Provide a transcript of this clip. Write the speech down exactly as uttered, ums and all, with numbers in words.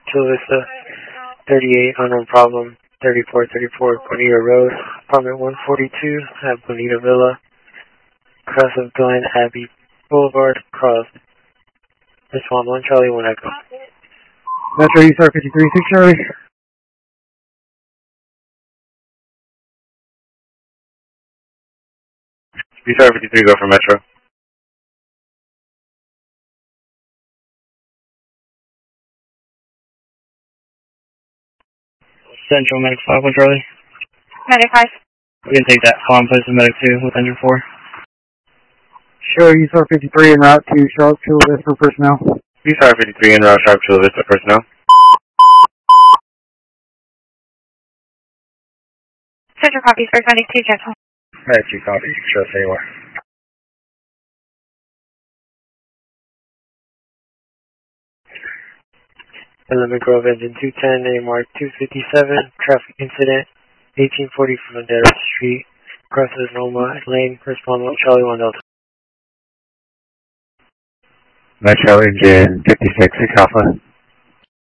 Chula Vista, thirty-eight, unknown problem, thirty-four thirty-four Bonita Road, apartment one forty-two at Bonita Villa, cross of Glen Abbey Boulevard, cross. Respond one Charlie, one Echo. Metro U S A R fifty-three, six Charlie. U S A R fifty-three, go for Metro. Central, Medic five, one Charlie. Medic five. We can take that call and place the Medic two with engine four. Show U S A R fifty-three en route to Charlotte Chula Vista for personnel. U S A R fifty-three en route, Charlotte Chula Vista personnel. Central copies, first Medic two, cancel. Medic two copies, show us anywhere. Lemon Grove engine two ten, A M R two fifty-seven, traffic incident, eighteen forty Vendetta Street, crosses Noma Lane, respond one Charlie, one Delta. Metro engine fifty-six, six Alpha.